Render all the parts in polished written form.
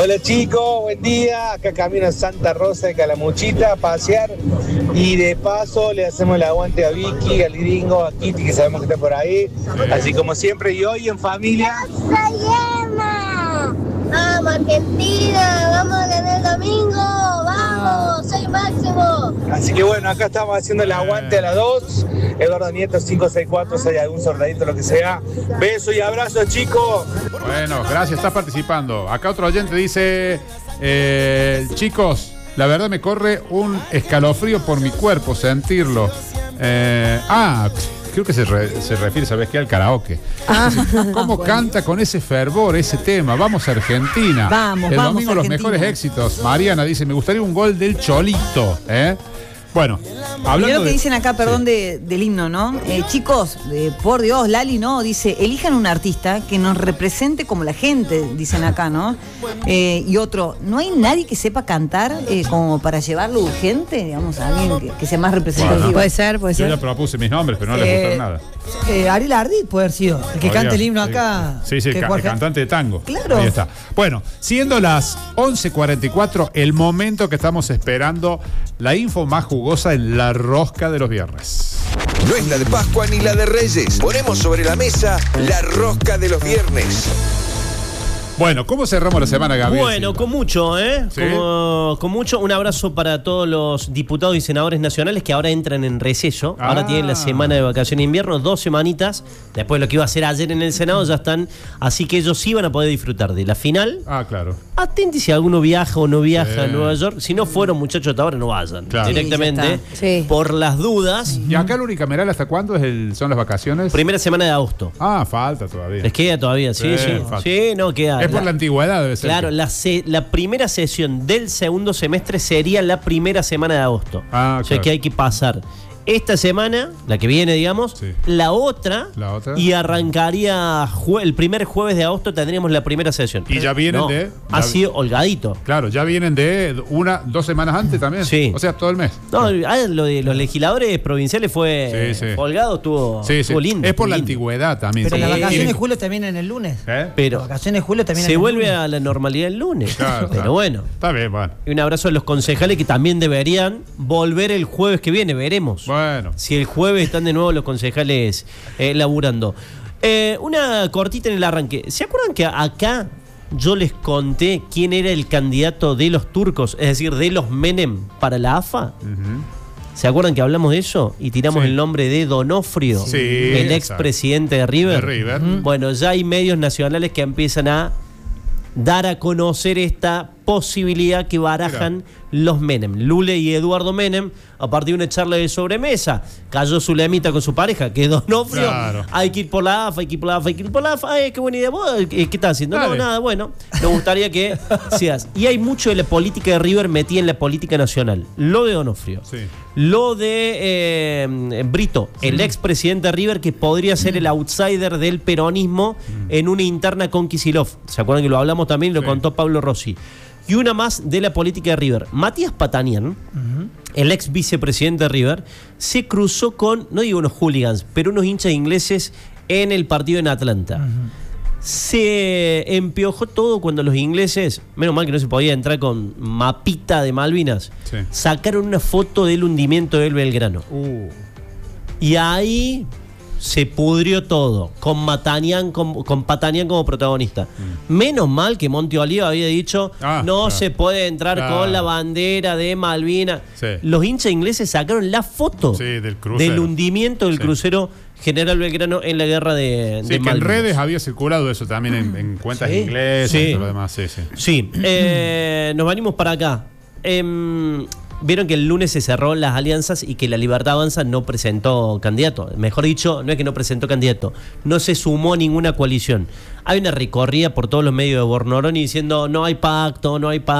Hola chicos, buen día. Acá camino a Santa Rosa de Calamuchita a pasear y de paso le hacemos el aguante a Vicky, al gringo, a Kitty, que sabemos que está por ahí. Así como siempre, y hoy en familia. ¡Vamos Argentina! ¡Vamos a ganar el domingo! ¡Vamos! ¡Soy máximo! Así que bueno, acá estamos haciendo el aguante a las 2. Eduardo Nieto 564, si hay algún soldadito, lo que sea. Beso y abrazo, chicos. Bueno, gracias, estás participando. Acá otro oyente dice, chicos, la verdad me corre un escalofrío por mi cuerpo, sentirlo. Creo que se refiere, ¿sabes qué? Al karaoke. ¿Cómo canta con ese fervor ese tema? Vamos a Argentina. Vamos, el vamos domingo Argentina. los mejores éxitos. Mariana dice, me gustaría un gol del Cholito. Bueno, hablando Mirá lo que de... dicen acá, perdón, del himno, ¿no? Chicos, por Dios, Lali, ¿no? Dice, elijan un artista que nos represente como la gente, dicen acá, ¿no? Y otro, ¿no hay nadie que sepa cantar como para llevarlo urgente? Digamos, a alguien que sea más representativo. Bueno, Puede ser. Yo ya propuse mis nombres, pero no les gustaron nada. Ariel Ardit puede haber sido el que cante el himno acá. Sí, el cantante de tango. Claro. Ahí está. Bueno, siendo las 11:44, el momento que estamos esperando, la info más jugosa en la rosca de los viernes. No es la de Pascua ni la de Reyes. Ponemos sobre la mesa la rosca de los viernes. Bueno, ¿cómo cerramos la semana, Gabriel? Bueno, con mucho, ¿Sí? Con mucho. Un abrazo para todos los diputados y senadores nacionales que ahora entran en receso. Ahora tienen la semana de vacaciones de invierno, 2 semanitas. Después de lo que iba a hacer ayer en el Senado, ya están. Así que ellos sí van a poder disfrutar de la final. Claro. Atenti si alguno viaja o no viaja a Nueva York. Si no fueron, muchachos, hasta ahora no vayan. Claro. Directamente. Sí. Por las dudas. ¿Y acá el unicameral hasta cuándo son las vacaciones? Primera semana de agosto. Falta todavía. Les queda todavía, sí. Falta. Sí, no queda. Es por la antigüedad, debe ser. Claro, la primera sesión del segundo semestre sería la primera semana de agosto. O sea claro. que hay que pasar esta semana, la que viene, digamos, la otra, y arrancaría el primer jueves de agosto tendríamos la primera sesión. Y ya vienen ha sido holgadito. Claro, ya vienen de 2 semanas antes también. Sí. O sea, todo el mes. No, lo de los legisladores provinciales fue holgado, estuvo lindo. Es por la antigüedad también. Pero las vacaciones de julio terminan el lunes. Pero las vacaciones de julio terminan se el vuelve lunes. a la normalidad el lunes. Claro, pero bueno. Está bien, bueno. Y un abrazo a los concejales que también deberían volver el jueves que viene, veremos. Bueno. Si el jueves están de nuevo los concejales laburando. Una cortita en el arranque. ¿Se acuerdan que acá yo les conté quién era el candidato de los turcos, es decir, de los Menem para la AFA? ¿Se acuerdan que hablamos de eso? Y tiramos el nombre de Donofrio, el expresidente de River. Bueno, ya hay medios nacionales que empiezan a dar a conocer esta posibilidad que barajan los Menem, Lule y Eduardo Menem, a partir de una charla de sobremesa. Cayó Zulemita con su pareja, que es Donofrio. Claro. Hay que ir por la AFA, hay que ir por la AFA, hay que ir por la AFA. Ay, qué buena idea. ¿Vos qué estás haciendo? Dale. No, nada, bueno. Nos gustaría que seas. Y hay mucho de la política de River metida en la política nacional. Lo de Donofrio. Sí. Lo de Brito, el expresidente de River, que podría ser el outsider del peronismo en una interna con Kicillof. ¿Se acuerdan que lo hablamos también? Lo contó Pablo Rossi. Y una más de la política de River. Matías Patanian, el ex vicepresidente de River, se cruzó con, no digo unos hooligans, pero unos hinchas ingleses en el partido en Atlanta. Se empiojó todo cuando los ingleses, menos mal que no se podía entrar con mapita de Malvinas, sacaron una foto del hundimiento del Belgrano. Y ahí se pudrió todo, con Patanian como protagonista. Menos mal que Monti Oliva había dicho se puede entrar con la bandera de Malvinas. Los hinchas ingleses sacaron la foto del hundimiento del crucero General Belgrano en la guerra de que Malvinas. en redes había circulado eso también en cuentas inglesas y todo lo demás. Nos venimos para acá. Vieron que el lunes se cerró las alianzas y que la Libertad Avanza no presentó candidato. Mejor dicho, no es que no presentó candidato, no se sumó a ninguna coalición. Hay una recorrida por todos los medios de Bornoroni diciendo no hay pacto,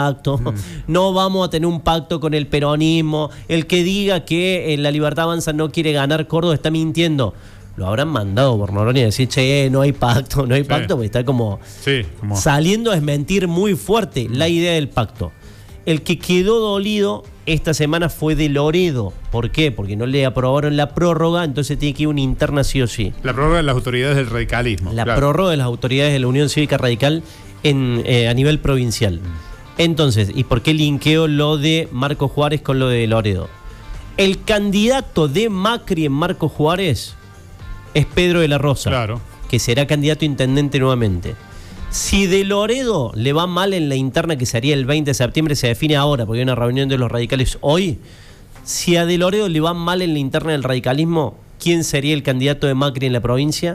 no vamos a tener un pacto con el peronismo. El que diga que la Libertad Avanza no quiere ganar Córdoba está mintiendo. Lo habrán mandado Bornoroni a decir, no hay pacto, porque está como saliendo a desmentir muy fuerte la idea del pacto. El que quedó dolido esta semana fue de Loredo. ¿Por qué? Porque no le aprobaron la prórroga, entonces tiene que ir una interna sí o sí. La prórroga de las autoridades del radicalismo. La prórroga de las autoridades de la Unión Cívica Radical a nivel provincial. Entonces, ¿y por qué linkeo lo de Marco Juárez con lo de Loredo? El candidato de Macri en Marco Juárez es Pedro de la Rosa, Claro. que será candidato a intendente nuevamente. Si de Loredo le va mal en la interna que se haría el 20 de septiembre, se define ahora, porque hay una reunión de los radicales hoy. Si a de Loredo le va mal en la interna del radicalismo, ¿quién sería el candidato de Macri en la provincia?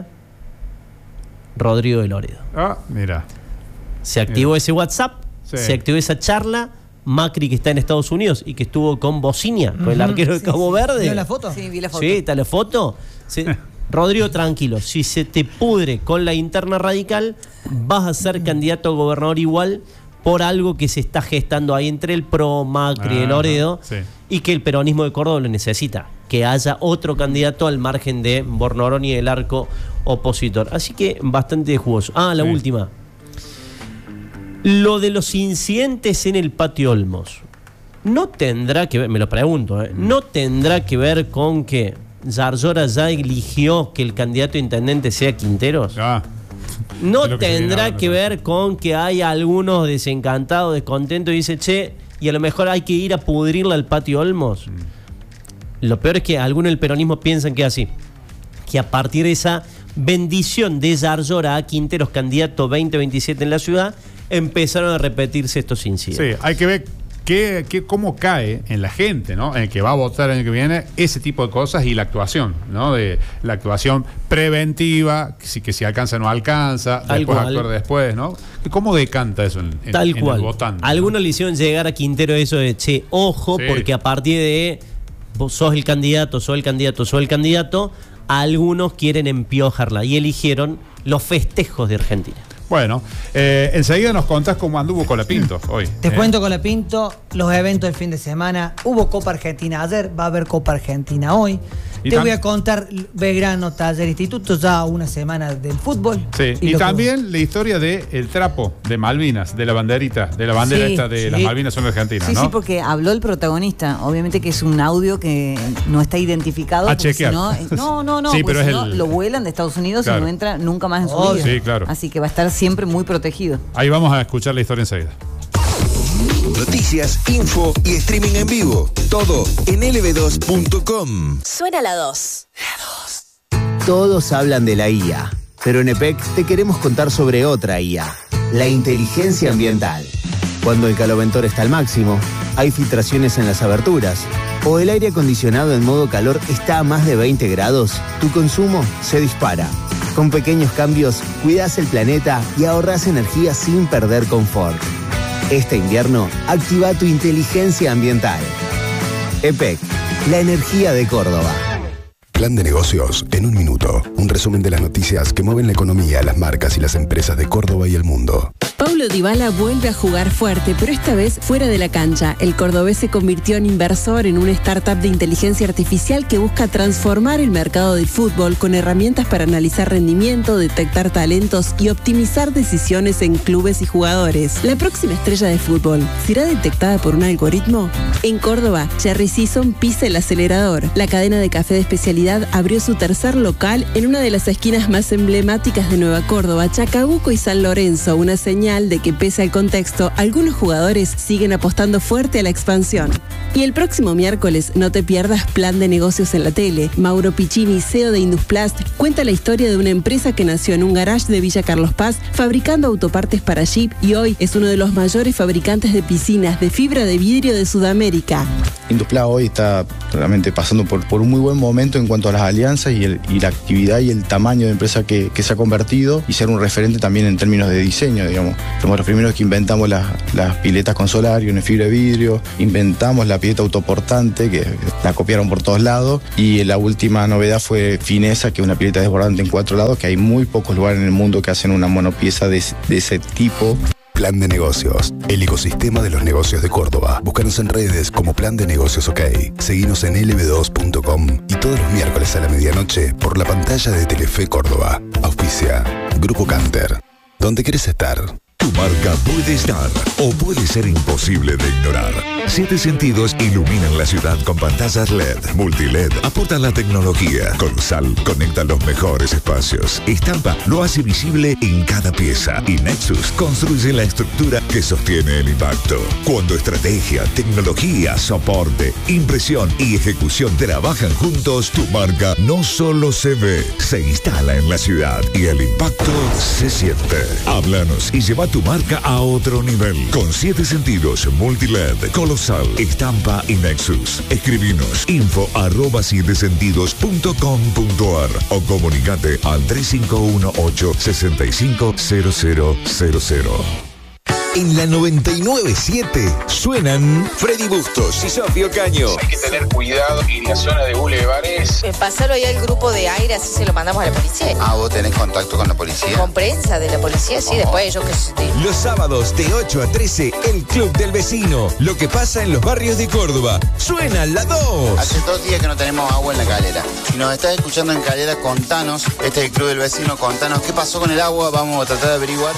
Rodrigo de Loredo. Ah, mira. Se activó ese WhatsApp, Sí. se activó esa charla. Macri, que está en Estados Unidos y que estuvo con Bocinia, con el arquero de Cabo Verde. ¿Vio la foto? Sí, vi la foto. Sí, está la foto. Sí. Rodrigo, tranquilo, si se te pudre con la interna radical, vas a ser candidato a gobernador igual por algo que se está gestando ahí entre el PRO, Macri, el Loredo, sí. y que el peronismo de Córdoba lo necesita, que haya otro candidato al margen de Bornorón y el arco opositor. Así que bastante jugoso. La Sí. última. Lo de los incidentes en el Patio Olmos, ¿no tendrá que ver, me lo pregunto, no tendrá que ver con que Yarlora ya eligió que el candidato a intendente sea Quinteros? Ah, ¿No es lo que se viene tendrá hablando, que ¿no? ver con que hay algunos desencantados, descontentos y dice, che, y a lo mejor hay que ir a pudrirle al Patio Olmos? Lo peor es que algunos del peronismo piensan que es así, que a partir de esa bendición de Yarlora a Quinteros, candidato 2027 en la ciudad, empezaron a repetirse estos incidentes. Sí, hay que ver cómo cae en la gente, ¿no? En el que va a votar el año que viene, ese tipo de cosas y la actuación, ¿no? De la actuación preventiva, que si alcanza o no alcanza, Tal después cual. actuar después, ¿no? ¿Cómo decanta eso en Tal en cual. el votante? Algunos le hicieron llegar a Quintero eso de, che, ojo, Sí. porque a partir de vos sos el candidato, sos el candidato, sos el candidato, algunos quieren empiojarla y eligieron los festejos de Argentina. Bueno, enseguida nos contás cómo anduvo Colapinto hoy. Te cuento con la Pinto, los eventos del fin de semana. Hubo Copa Argentina ayer, va a haber Copa Argentina hoy. Y Te voy a contar Belgrano, Taller, Instituto, ya una semana del fútbol. Sí, y lo que- también la historia del trapo de Malvinas, de la banderita, de la bandera Sí, esta de sí. las Malvinas son argentinas, Sí, ¿no? sí, porque habló el protagonista. Obviamente que es un audio que no está identificado. A porque chequear. si no, no, Sí, porque pero si es no, el- lo vuelan de Estados Unidos Claro. y no entra nunca más en su Oh, vida. sí, claro. Así que va a estar siempre muy protegido. Ahí vamos a escuchar la historia enseguida. Noticias, info y streaming en vivo. Todo en lb2.com. Suena la 2. Todos hablan de la IA, pero en EPEC te queremos contar sobre otra IA, la inteligencia ambiental. Cuando el caloventor está al máximo, hay filtraciones en las aberturas, o el aire acondicionado en modo calor está a más de 20 grados, tu consumo se dispara. Con pequeños cambios, cuidas el planeta y ahorras energía sin perder confort. Este invierno, activa tu inteligencia ambiental. EPEC, la energía de Córdoba. Plan de negocios en un minuto. Un resumen de las noticias que mueven la economía, las marcas y las empresas de Córdoba y el mundo. Paulo Dybala vuelve a jugar fuerte, pero esta vez fuera de la cancha. El cordobés se convirtió en inversor en una startup de inteligencia artificial que busca transformar el mercado del fútbol con herramientas para analizar rendimiento, detectar talentos y optimizar decisiones en clubes y jugadores. La próxima estrella de fútbol será detectada por un algoritmo. En Córdoba, Cherry Season pisa el acelerador. La cadena de café de especialidad abrió su tercer local en una de las esquinas más emblemáticas de Nueva Córdoba, Chacabuco y San Lorenzo, una señal de que pese al contexto, algunos jugadores siguen apostando fuerte a la expansión. Y el próximo miércoles no te pierdas Plan de Negocios en la tele. Mauro Piccini, CEO de Indusplast, cuenta la historia de una empresa que nació en un garage de Villa Carlos Paz fabricando autopartes para Jeep y hoy es uno de los mayores fabricantes de piscinas de fibra de vidrio de Sudamérica. Indusplast hoy está realmente pasando por un muy buen momento en cuanto a las alianzas y la actividad y el tamaño de empresa que se ha convertido y ser un referente también en términos de diseño, digamos. Somos los primeros que inventamos las piletas con solario en fibra de vidrio, inventamos la pileta autoportante que la copiaron por todos lados y la última novedad fue Finesa, que es una pileta desbordante en 4 lados, que hay muy pocos lugares en el mundo que hacen una monopieza de ese tipo. Plan de negocios, el ecosistema de los negocios de Córdoba. Búscanos en redes como Plan de Negocios OK. Seguinos en lb2.com y todos los miércoles a la medianoche por la pantalla de Telefe Córdoba. Auspicia Grupo Canter. ¿Dónde querés estar? tu marca puede estar o puede ser imposible de ignorar. 7 Sentidos iluminan la ciudad con pantallas LED, multiled, aportan la tecnología. Colosal conecta los mejores espacios. Estampa lo hace visible en cada pieza. Y Nexus construye la estructura que sostiene el impacto. Cuando estrategia, tecnología, soporte, impresión y ejecución trabajan juntos, tu marca no solo se ve, se instala en la ciudad y el impacto se siente. Háblanos y lleva tu marca a otro nivel. Con 7 Sentidos, multiled, Colosal, Estampa y Nexus. Escribinos info@7sentidos.com.ar o comunicate al 3518-650000. En la 99.7 suenan Freddy Bustos y Sofía Caño. Hay que tener cuidado en la zona de bulevares. Pasarlo ahí al grupo de aire, así se lo mandamos a la policía. ¿Vos tenés contacto con la policía? Con prensa de la policía, sí, después ellos que se... Los sábados de 8 a 13, el Club del Vecino. Lo que pasa en los barrios de Córdoba. Suena la 2. Hace 2 días que no tenemos agua en la calera. Si nos estás escuchando en calera, contanos. Este es el Club del Vecino, contanos qué pasó con el agua. Vamos a tratar de averiguar.